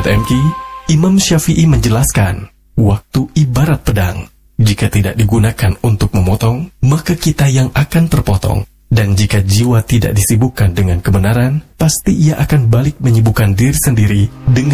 Sahabat MK, Imam Syafi'i menjelaskan, waktu ibarat pedang. Jika tidak digunakan untuk memotong, maka kita yang akan terpotong. Dan jika jiwa tidak disibukkan dengan kebenaran, pasti ia akan balik menyibukkan diri sendiri dengan